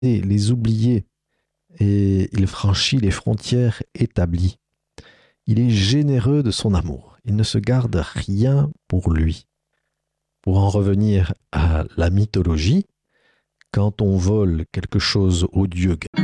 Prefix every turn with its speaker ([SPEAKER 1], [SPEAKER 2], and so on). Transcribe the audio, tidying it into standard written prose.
[SPEAKER 1] et les oublier, et il franchit les frontières établies. Il est généreux de son amour, il ne se garde rien pour lui. Pour en revenir à la mythologie, quand on vole quelque chose au dieu